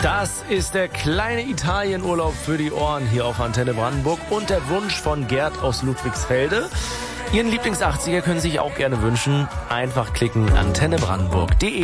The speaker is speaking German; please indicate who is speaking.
Speaker 1: Das ist der kleine Italienurlaub für die Ohren hier auf Antenne Brandenburg und der Wunsch von Gerd aus Ludwigsfelde. Ihren Lieblings-80er können Sie sich auch gerne wünschen. Einfach klicken antennebrandenburg.de.